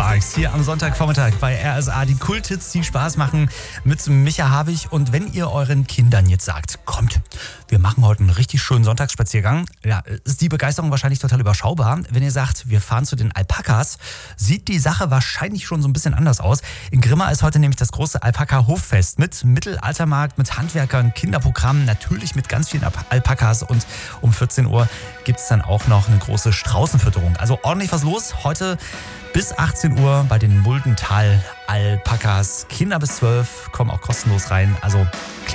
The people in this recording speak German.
Sparks hier am Sonntagvormittag bei RSA. Die Kulthits, die Spaß machen mit Micha Habich. Und wenn ihr euren Kindern jetzt sagt, kommt, wir machen heute einen richtig schönen Sonntagsspaziergang, ja, ist die Begeisterung wahrscheinlich total überschaubar. Wenn ihr sagt, wir fahren zu den Alpakas, sieht die Sache wahrscheinlich schon so ein bisschen anders aus. In Grimma ist heute nämlich das große Alpaka-Hoffest mit Mittelaltermarkt, mit Handwerkern, Kinderprogrammen, natürlich mit ganz vielen Alpakas. Und um 14 Uhr gibt es dann auch noch eine große Straußenfütterung. Also ordentlich was los. Heute bis 18 Uhr bei den Muldental Alpakas. Kinder bis 12 kommen auch kostenlos rein. Also